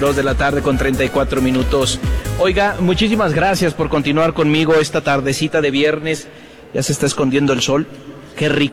2 de la tarde con 34 minutos. Oiga, muchísimas gracias por continuar conmigo esta tardecita de viernes. Ya se está escondiendo el sol. Qué rico.